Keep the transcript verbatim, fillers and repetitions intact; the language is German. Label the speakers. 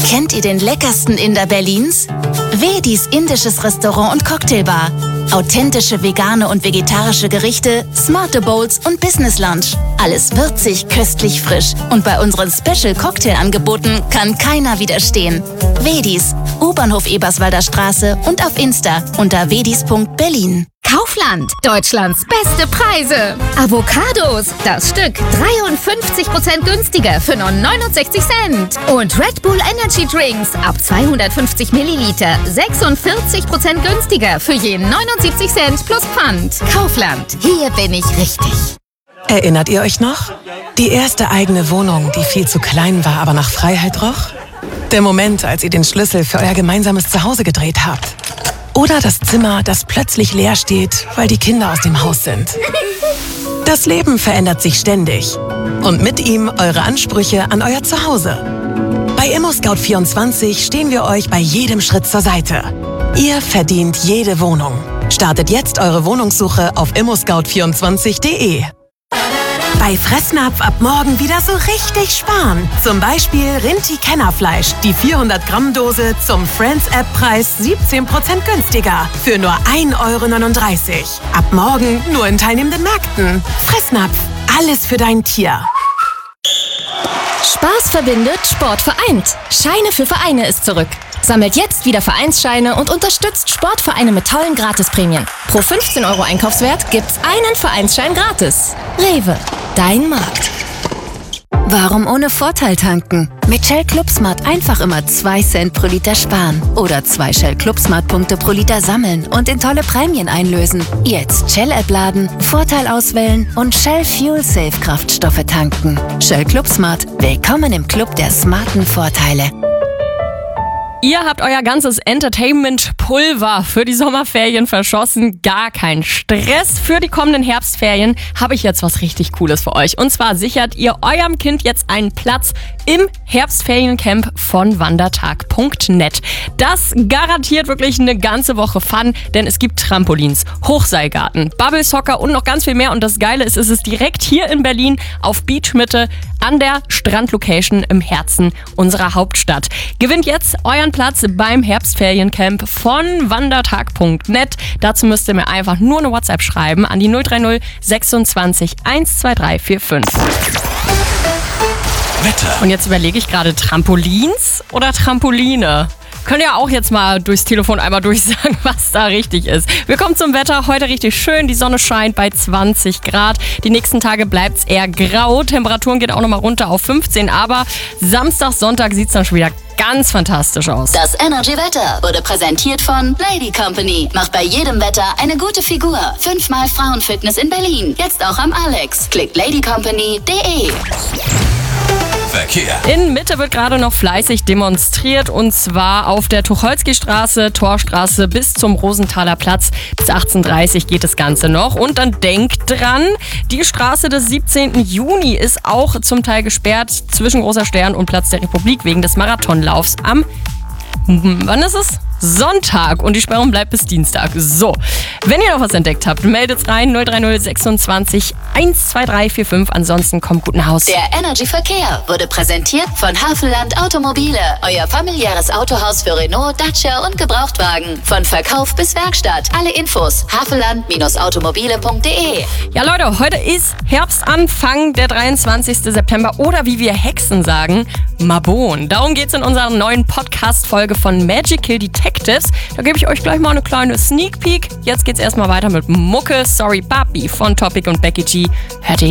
Speaker 1: Kennt ihr den leckersten Inder Berlins? Vedis indisches Restaurant und Cocktailbar. Authentische vegane und vegetarische Gerichte, smarte Bowls und Business Lunch. Alles würzig, köstlich, frisch. Und bei unseren Special Cocktailangeboten kann keiner widerstehen. Vedis, U-Bahnhof Eberswalder Straße und auf Insta unter vedis punkt berlin.
Speaker 2: Kaufland, Deutschlands beste Preise. Avocados, das Stück dreiundfünfzig Prozent günstiger für nur neunundsechzig Cent. Und Red Bull Energy Drinks ab zweihundertfünfzig Milliliter sechsundvierzig Prozent günstiger für je neunundsiebzig Cent plus Pfand. Kaufland, hier bin ich richtig.
Speaker 3: Erinnert ihr euch noch? Die erste eigene Wohnung, die viel zu klein war, aber nach Freiheit roch? Der Moment, als ihr den Schlüssel für euer gemeinsames Zuhause gedreht habt. Oder das Zimmer, das plötzlich leer steht, weil die Kinder aus dem Haus sind. Das Leben verändert sich ständig. Und mit ihm eure Ansprüche an euer Zuhause. Bei ImmoScout vierundzwanzig stehen wir euch bei jedem Schritt zur Seite. Ihr verdient jede Wohnung. Startet jetzt eure Wohnungssuche auf immo scout vierundzwanzig punkt de. Bei Fressnapf ab morgen wieder so richtig sparen. Zum Beispiel Rinti-Kennerfleisch, die vierhundert Gramm Dose zum Friends-App-Preis siebzehn Prozent günstiger. Für nur ein Euro neununddreißig. Ab morgen nur in teilnehmenden Märkten. Fressnapf, alles für dein Tier.
Speaker 4: Spaß verbindet, Sport vereint. Scheine für Vereine ist zurück. Sammelt jetzt wieder Vereinsscheine und unterstützt Sportvereine mit tollen Gratisprämien. Pro fünfzehn Euro Einkaufswert gibt's einen Vereinsschein gratis. Rewe, dein Markt.
Speaker 5: Warum ohne Vorteil tanken? Mit Shell ClubSmart einfach immer zwei Cent pro Liter sparen. Oder zwei Shell ClubSmart-Punkte pro Liter sammeln und in tolle Prämien einlösen. Jetzt Shell-App laden, Vorteil auswählen und Shell Fuel Safe Kraftstoffe tanken. Shell ClubSmart, willkommen im Club der smarten Vorteile.
Speaker 6: Ihr habt euer ganzes Entertainment-Pulver für die Sommerferien verschossen. Gar kein Stress. Für die kommenden Herbstferien habe ich jetzt was richtig Cooles für euch. Und zwar sichert ihr eurem Kind jetzt einen Platz im Herbstferiencamp von wandertag punkt net. Das garantiert wirklich eine ganze Woche Fun, denn es gibt Trampolins, Hochseilgarten, Bubble Soccer und noch ganz viel mehr. Und das Geile ist, es ist direkt hier in Berlin auf Beachmitte an der Strandlocation im Herzen unserer Hauptstadt. Gewinnt jetzt euren Platz beim Herbstferiencamp von wandertag punkt net. Dazu müsst ihr mir einfach nur eine WhatsApp schreiben an die null drei null sechsundzwanzig eins zwei drei vier fünf.
Speaker 7: Wetter.
Speaker 6: Und jetzt überlege ich gerade, Trampolins oder Trampoline? Könnt ihr auch jetzt mal durchs Telefon einmal durchsagen, was da richtig ist. Wir kommen zum Wetter. Heute richtig schön. Die Sonne scheint bei zwanzig Grad. Die nächsten Tage bleibt es eher grau. Temperaturen gehen auch nochmal runter auf fünfzehn. Aber Samstag, Sonntag sieht es dann schon wieder ganz fantastisch aus.
Speaker 1: Das Energy Wetter wurde präsentiert von Lady Company. Macht bei jedem Wetter eine gute Figur. Fünfmal Frauenfitness in Berlin. Jetzt auch am Alex. Klickt lady company punkt de.
Speaker 7: Verkehr.
Speaker 6: In Mitte wird gerade noch fleißig demonstriert und zwar auf der Tucholsky-Straße, Torstraße bis zum Rosenthaler Platz. Bis achtzehn Uhr dreißig geht das Ganze noch. Und dann denkt dran, die Straße des siebzehnten Juni ist auch zum Teil gesperrt zwischen Großer Stern und Platz der Republik wegen des Marathonlaufs am, wann ist es? Sonntag und die Sperrung bleibt bis Dienstag. So, wenn ihr noch was entdeckt habt, meldet's rein null drei null sechsundzwanzig eins zwei drei vier fünf. Ansonsten kommt gut nach Haus.
Speaker 1: Der Energy Verkehr wurde präsentiert von Havelland Automobile. Euer familiäres Autohaus für Renault, Dacia und Gebrauchtwagen. Von Verkauf bis Werkstatt. Alle Infos havelland automobile punkt de.
Speaker 6: Ja Leute, heute ist Herbstanfang, der dreiundzwanzigsten September oder wie wir Hexen sagen, Mabon. Darum geht's in unserer neuen Podcast-Folge von Magical Detectives. Da gebe ich euch gleich mal eine kleine Sneak Peek. Jetzt geht's erstmal weiter mit Mucke, Sorry Papi von Topic und Becky G. Hört ihr